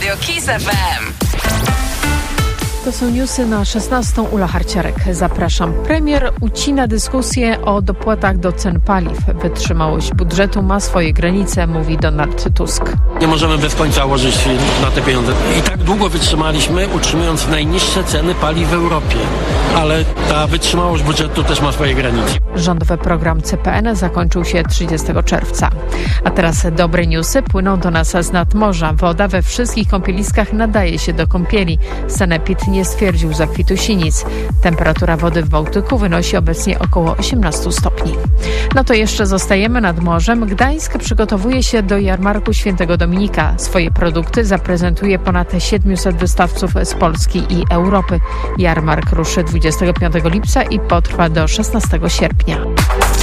Radio Kiss FM. To są newsy na 16. Ula Harciarek. Zapraszam. Premier ucina dyskusję o dopłatach do cen paliw. Wytrzymałość budżetu ma swoje granice, mówi Donald Tusk. Nie możemy bez końca łożyć na te pieniądze. I tak długo wytrzymaliśmy, utrzymując najniższe ceny paliw w Europie. Ale ta wytrzymałość budżetu też ma swoje granice. Rządowy program CPN zakończył się 30 czerwca. A teraz dobre newsy płyną do nas z nadmorza. Woda we wszystkich kąpieliskach nadaje się do kąpieli. Sanepid nie stwierdził zakwitu sinic. Temperatura wody w Bałtyku wynosi obecnie około 18 stopni. No to jeszcze zostajemy nad morzem. Gdańsk przygotowuje się do jarmarku Świętego Dominika. Swoje produkty zaprezentuje ponad 700 wystawców z Polski i Europy. Jarmark ruszy 25 lipca i potrwa do 16 sierpnia.